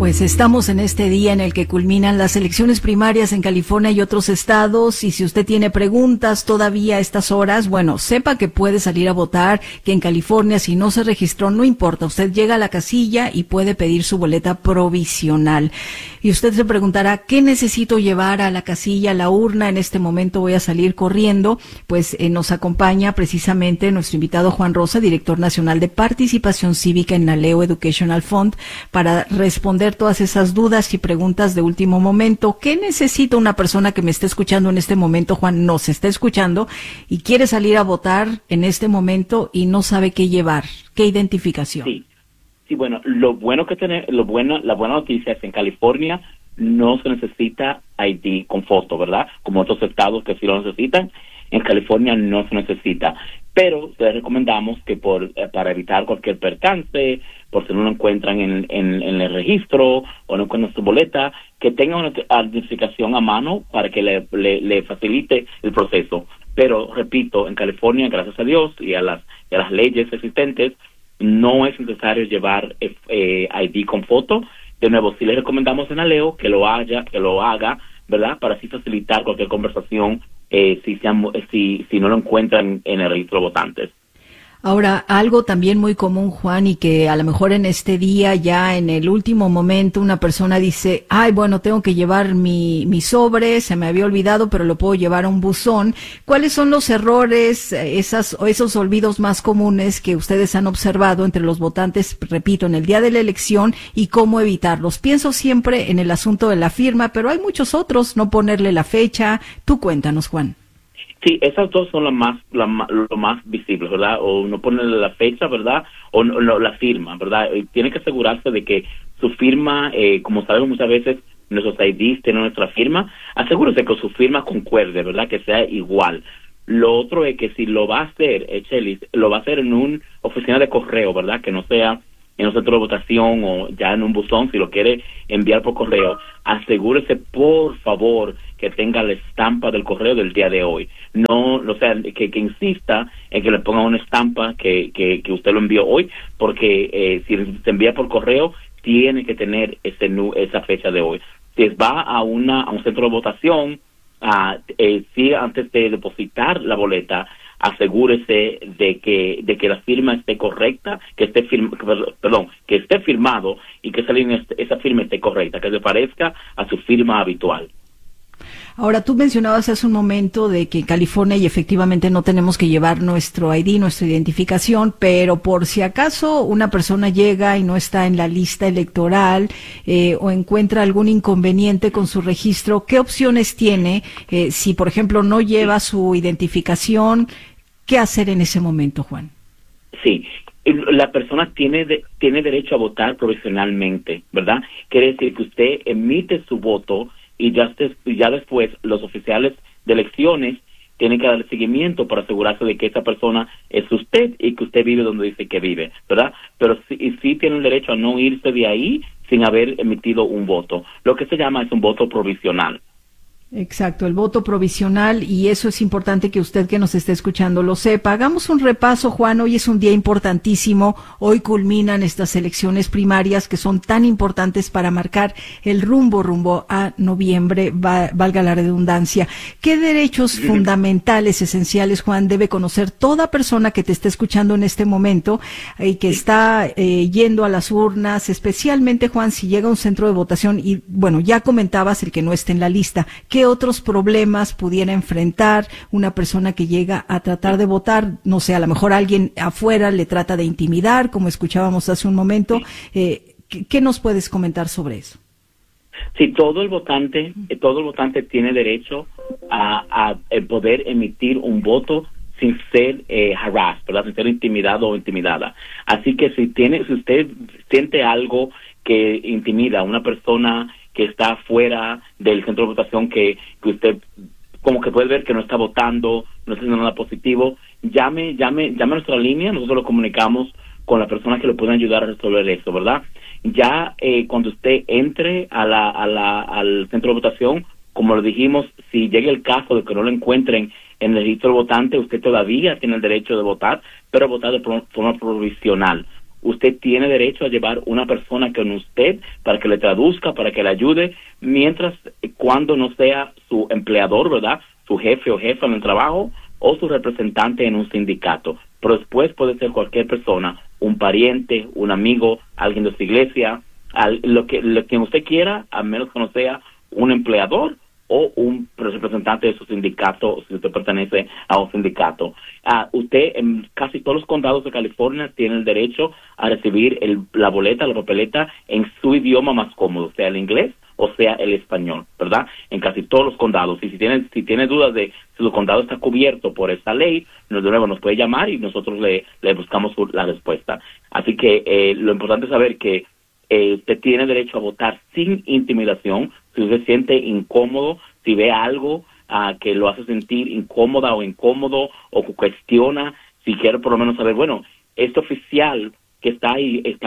Pues estamos en este día en el que culminan las elecciones primarias en California y otros estados, y si usted tiene preguntas todavía a estas horas, bueno, sepa que puede salir a votar, que en California si no se registró, no importa, usted llega a la casilla y puede pedir su boleta provisional. Y usted se preguntará, ¿qué necesito llevar a la casilla, a la urna? En este momento voy a salir corriendo. Pues nos acompaña precisamente nuestro invitado Juan Rosa, director nacional de participación cívica en la Leo Educational Fund, para responder todas esas dudas y preguntas de último momento. ¿Qué necesita una persona que me esté escuchando en este momento? Juan nos está escuchando y quiere salir a votar en este momento y no sabe qué llevar, qué identificación. Sí, bueno, la buena noticia es que en California no se necesita ID con foto, ¿verdad? Como otros estados que sí lo necesitan, en California no se necesita. Pero les recomendamos que para evitar cualquier percance, por si no lo encuentran en el registro o no encuentran su boleta, que tengan una identificación a mano para que le facilite el proceso. Pero, repito, en California, gracias a Dios y a las leyes existentes, no es necesario llevar ID con foto. De nuevo, sí les recomendamos en Aleo que lo haga, ¿verdad? Para así facilitar cualquier conversación si no lo encuentran en el registro de votantes. Ahora, algo también muy común, Juan, y que a lo mejor en este día, ya en el último momento, una persona dice, ay, bueno, tengo que llevar mi sobre, se me había olvidado, pero lo puedo llevar a un buzón. ¿Cuáles son los errores, esos olvidos más comunes que ustedes han observado entre los votantes, repito, en el día de la elección, y cómo evitarlos? Pienso siempre en el asunto de la firma, pero hay muchos otros, no ponerle la fecha. Tú cuéntanos, Juan. Sí, esas dos son lo más visibles, ¿verdad? O no ponerle la fecha, ¿verdad? O no, la firma, ¿verdad? Y tiene que asegurarse de que su firma, como sabemos muchas veces, nuestros IDs tienen nuestra firma, asegúrese que su firma concuerde, ¿verdad? Que sea igual. Lo otro es que si lo va a hacer, Chelis, lo va a hacer en una oficina de correo, ¿verdad? Que no sea en un centro de votación o ya en un buzón. Si lo quiere enviar por correo, asegúrese, por favor, que tenga la estampa del correo del día de hoy. No, o sea, que insista en que le ponga una estampa que usted lo envió hoy, porque si se envía por correo, tiene que tener esa fecha de hoy. Si va a un centro de votación, sí, antes de depositar la boleta, asegúrese de que la firma esté correcta, que esté firmado y que esa firma esté correcta, que se parezca a su firma habitual. Ahora, tú mencionabas hace un momento de que en California y efectivamente no tenemos que llevar nuestro ID, nuestra identificación, pero por si acaso una persona llega y no está en la lista electoral o encuentra algún inconveniente con su registro, ¿qué opciones tiene si, por ejemplo, no lleva su identificación? ¿Qué hacer en ese momento, Juan? Sí, la persona tiene derecho a votar provisionalmente, ¿verdad? Quiere decir que usted emite su voto y ya después los oficiales de elecciones tienen que darle seguimiento para asegurarse de que esa persona es usted y que usted vive donde dice que vive, ¿verdad? Pero sí tiene el derecho a no irse de ahí sin haber emitido un voto. Lo que se llama es un voto provisional. Exacto, el voto provisional, y eso es importante que usted que nos esté escuchando lo sepa. Hagamos un repaso, Juan. Hoy es un día importantísimo. Hoy culminan estas elecciones primarias que son tan importantes para marcar el rumbo a noviembre, valga la redundancia. ¿Qué derechos fundamentales, esenciales, Juan, debe conocer toda persona que te esté escuchando en este momento y que está yendo a las urnas, especialmente, Juan, si llega a un centro de votación y, bueno, ya comentabas el que no esté en la lista? ¿Qué otros problemas pudiera enfrentar una persona que llega a tratar de votar? No sé, a lo mejor alguien afuera le trata de intimidar, como escuchábamos hace un momento. ¿Qué nos puedes comentar sobre eso? Sí, todo el votante tiene derecho a poder emitir un voto sin ser harassed, ¿verdad? Sin ser intimidado o intimidada. Así que si usted siente algo que intimida a una persona que está fuera del centro de votación, que usted como que puede ver que no está votando, no está haciendo nada positivo, llame a nuestra línea. Nosotros lo comunicamos con las personas que le pueden ayudar a resolver eso, ¿verdad? Ya cuando usted entre al centro de votación, como lo dijimos, si llega el caso de que no lo encuentren en el registro de votante, usted todavía tiene el derecho de votar, pero votar de forma provisional. usted tiene derecho a llevar una persona con usted para que le traduzca, para que le ayude, mientras cuando no sea su empleador, ¿verdad?, su jefe o jefa en el trabajo o su representante en un sindicato. Pero después puede ser cualquier persona, un pariente, un amigo, alguien de su iglesia, lo que usted quiera, a menos que no sea un empleador o un representante de su sindicato, si usted pertenece a un sindicato. Usted en casi todos los condados de California tiene el derecho a recibir la boleta, la papeleta en su idioma más cómodo, sea el inglés o sea el español, ¿verdad? En casi todos los condados. Y si tiene dudas de si su condado está cubierto por esta ley, de nuevo nos puede llamar y nosotros le buscamos la respuesta. Así que lo importante es saber que usted tiene derecho a votar sin intimidación. Si usted se siente incómodo, si ve algo que lo hace sentir incómoda o incómodo o que cuestiona, si quiere por lo menos saber, bueno, este oficial que está ahí, está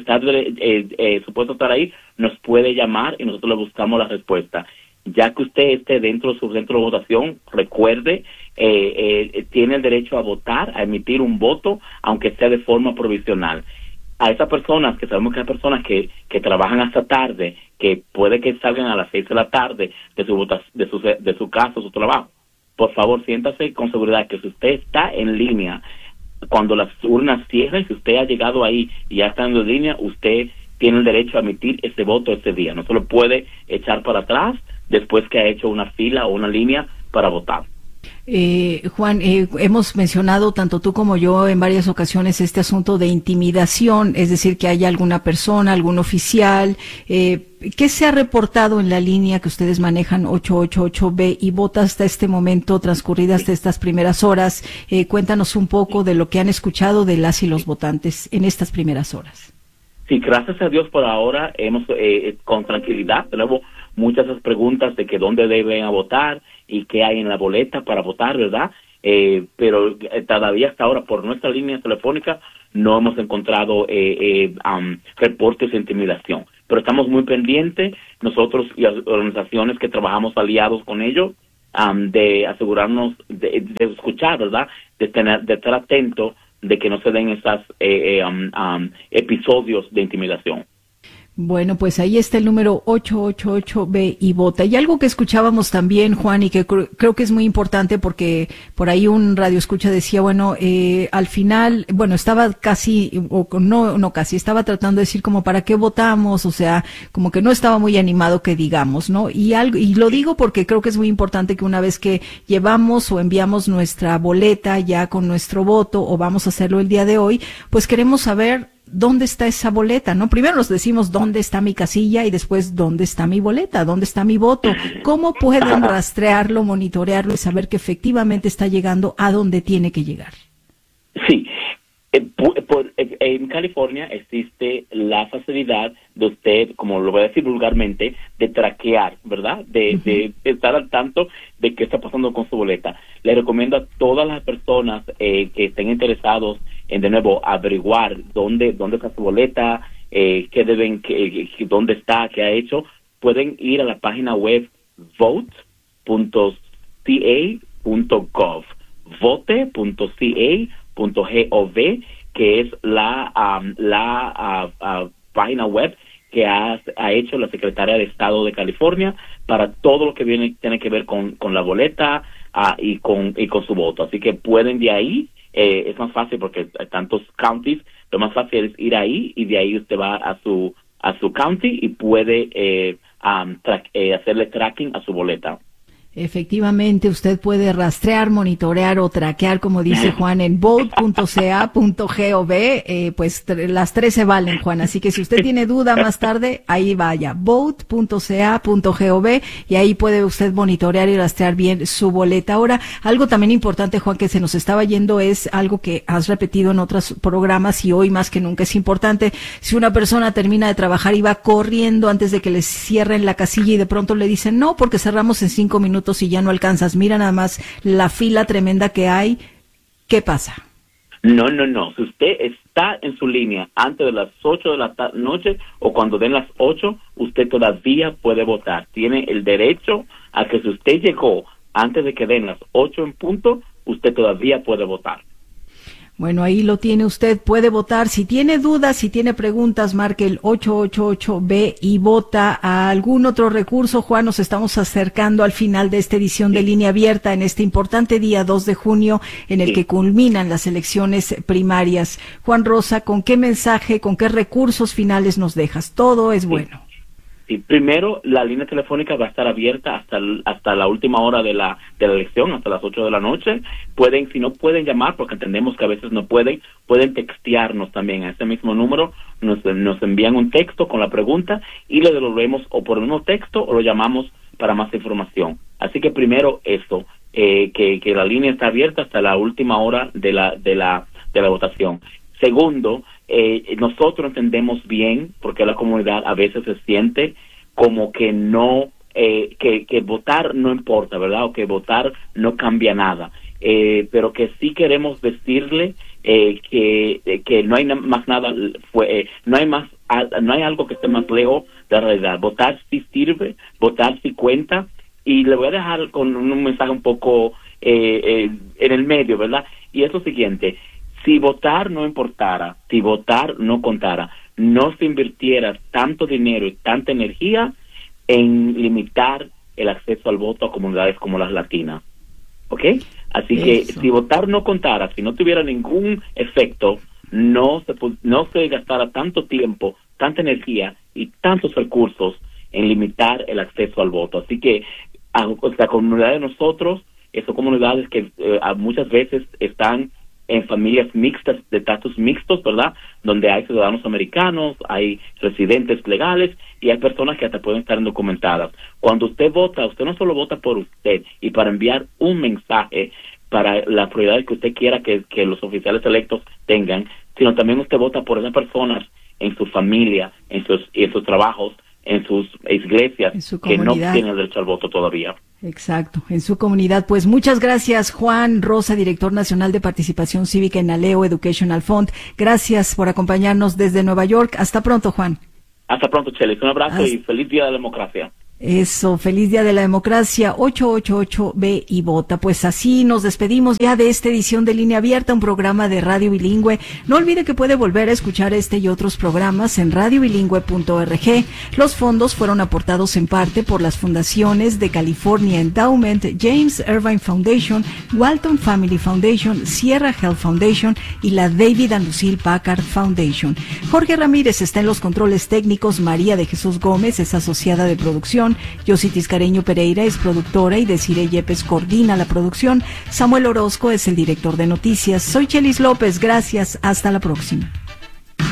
supuesto estar ahí, nos puede llamar y nosotros le buscamos la respuesta. Ya que usted esté dentro de su centro de votación, recuerde, tiene el derecho a votar, a emitir un voto, aunque sea de forma provisional. A esas personas, que sabemos que hay personas que trabajan hasta tarde, que puede que salgan a las 6 de la tarde de su casa, su trabajo, por favor, siéntase con seguridad que si usted está en línea, cuando las urnas cierren, si usted ha llegado ahí y ya está en línea, usted tiene el derecho a emitir ese voto ese día. No se lo puede echar para atrás después que ha hecho una fila o una línea para votar. Juan, hemos mencionado tanto tú como yo en varias ocasiones este asunto de intimidación, es decir, que haya alguna persona, algún oficial. ¿Qué se ha reportado en la línea que ustedes manejan 888B y vota hasta este momento, transcurridas estas primeras horas? Cuéntanos un poco de lo que han escuchado de las y los votantes en estas primeras horas. Sí, gracias a Dios por ahora hemos con tranquilidad, de nuevo, muchas de esas preguntas de que dónde deben votar y qué hay en la boleta para votar, ¿verdad? Pero todavía hasta ahora por nuestra línea telefónica no hemos encontrado reportes de intimidación. Pero estamos muy pendientes, nosotros y organizaciones que trabajamos aliados con ellos, de asegurarnos de escuchar, ¿verdad? De estar atentos de que no se den esos episodios de intimidación. Bueno, pues ahí está el número 888B y vota. Y algo que escuchábamos también, Juan, y que creo que es muy importante porque por ahí un radioescucha decía, bueno, al final, bueno, estaba casi, o no casi, estaba tratando de decir como para qué votamos, o sea, como que no estaba muy animado que digamos, ¿no? Y lo digo porque creo que es muy importante que una vez que llevamos o enviamos nuestra boleta ya con nuestro voto, o vamos a hacerlo el día de hoy, pues queremos saber ¿dónde está esa boleta? ¿No? Primero nos decimos dónde está mi casilla y después dónde está mi boleta, dónde está mi voto. ¿Cómo pueden rastrearlo, monitorearlo y saber que efectivamente está llegando a donde tiene que llegar? Sí, en California existe la facilidad de usted, como lo voy a decir vulgarmente, de traquear, ¿verdad? De estar al tanto de qué está pasando con su boleta. Le recomiendo a todas las personas que estén interesados en, de nuevo, averiguar dónde está su boleta, dónde está, qué ha hecho, pueden ir a la página web vote.ca.gov, vote.ca.gov, que es la página web que ha hecho la Secretaría de Estado de California para todo lo que tiene que ver con la boleta y con su voto. Así que pueden de ahí, es más fácil porque hay tantos counties, lo más fácil es ir ahí y de ahí usted va a su county y puede hacerle tracking a su boleta. Efectivamente, usted puede rastrear, monitorear o traquear, como dice Juan, en vote.ca.gov, pues las tres se valen, Juan. Así que si usted tiene duda más tarde, ahí vaya, vote.ca.gov, y ahí puede usted monitorear y rastrear bien su boleta. Ahora, algo también importante, Juan, que se nos estaba yendo es algo que has repetido en otros programas y hoy más que nunca es importante. Si una persona termina de trabajar y va corriendo antes de que le cierren la casilla y de pronto le dicen no, porque cerramos en 5 minutos y ya no alcanzas, mira nada más la fila tremenda que hay, ¿qué pasa? No. Si usted está en su línea antes de las 8 de la noche o cuando den las 8, usted todavía puede votar. Tiene el derecho a que si usted llegó antes de que den las 8 en punto, usted todavía puede votar. Bueno, ahí lo tiene usted, puede votar. Si tiene dudas, si tiene preguntas, marque el 888B y vota. ¿A algún otro recurso, Juan? Nos estamos acercando al final de esta edición de Línea Abierta en este importante día 2 de junio en el que culminan las elecciones primarias. Juan Rosa, ¿con qué mensaje, con qué recursos finales nos dejas? Todo es bueno. Sí, primero, la línea telefónica va a estar abierta hasta la última hora de la elección, hasta las 8 de la noche. Pueden, si no pueden llamar, porque entendemos que a veces no pueden textearnos también a ese mismo número. Nos envían un texto con la pregunta y le devolvemos o por el mismo texto o lo llamamos para más información. Así que primero eso, que la línea está abierta hasta la última hora de la votación. Segundo, nosotros entendemos bien, porque la comunidad a veces se siente como que no, que votar no importa, ¿verdad? O que votar no cambia nada. Pero que sí queremos decirle que no hay más nada, no hay algo que esté más lejos de la realidad. Votar sí sirve, votar sí cuenta, y le voy a dejar con un mensaje un poco en el medio, ¿verdad? Y es lo siguiente: si votar no importara, si votar no contara, no se invirtiera tanto dinero y tanta energía en limitar el acceso al voto a comunidades como las latinas. ¿Ok? Así que si votar no contara, si no tuviera ningún efecto, no se gastara tanto tiempo, tanta energía y tantos recursos en limitar el acceso al voto. Así que la comunidad de nosotros, son comunidades que muchas veces están en familias mixtas, de estatus mixtos, ¿verdad? Donde hay ciudadanos americanos, hay residentes legales y hay personas que hasta pueden estar indocumentadas. Cuando usted vota, usted no solo vota por usted y para enviar un mensaje para las prioridades que usted quiera que los oficiales electos tengan, sino también usted vota por esas personas en su familia, en sus trabajos, en sus iglesias, que no tienen derecho al voto todavía. Exacto, en su comunidad. Pues muchas gracias, Juan Rosa, director nacional de participación cívica en Aleo Educational Fund. Gracias por acompañarnos desde Nueva York. Hasta pronto, Juan. Hasta pronto, Chelis. Un abrazo y feliz Día de la Democracia. Eso, feliz Día de la Democracia, 888B y vota. Pues así nos despedimos ya de esta edición de Línea Abierta, un programa de Radio Bilingüe. No olvide que puede volver a escuchar este y otros programas en radiobilingüe.org. Los fondos fueron aportados en parte por las fundaciones de California Endowment, James Irvine Foundation, Walton Family Foundation, Sierra Health Foundation y la David and Lucille Packard Foundation. Jorge Ramírez está en los controles técnicos, María de Jesús Gómez es asociada de producción, Yossi Tiscareño Pereira es productora y Desiree Yepes coordina la producción. Samuel Orozco es el director de noticias. Soy Chelis López, gracias, hasta la próxima.